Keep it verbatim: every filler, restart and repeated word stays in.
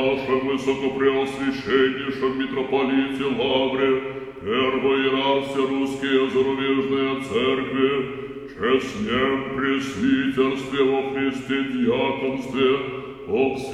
нашем высокопреосвященнейшем митрополите Лавре, первоиерарсе русские зарубежные церкви, честнем пресвитерстве во Христе дьяконстве,